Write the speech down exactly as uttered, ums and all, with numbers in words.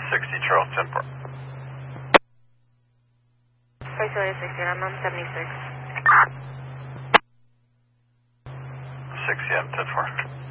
sixty, Charles ten four. Visalia sixty, I'm on seventy-six. six, yeah, ten four.